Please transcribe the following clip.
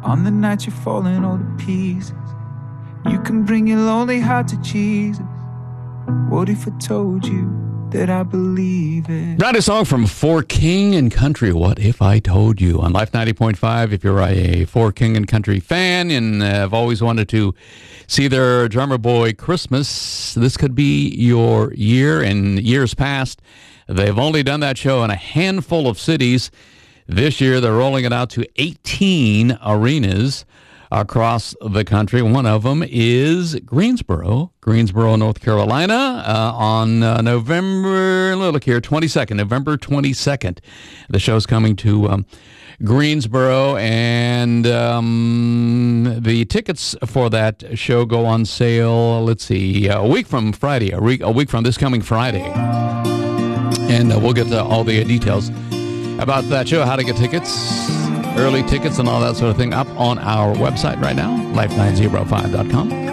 On the night you're falling all to pieces, you can bring your lonely heart to Jesus. What if I told you that I believe it? Not a song from For King and Country, What If I Told You, on Life 90.5. If you're a For King and Country fan and have always wanted to see their Drummer Boy Christmas, this could be your year. In years past, they've only done that show in a handful of cities. This year, they're rolling it out to 18 arenas across the country. One of them is Greensboro, North Carolina, on November 22nd. The show's coming to Greensboro, and the tickets for that show go on sale, a week from Friday, a week from this coming Friday. And we'll get to all the details about that show, how to get tickets, early tickets and all that sort of thing up on our website right now, life905.com.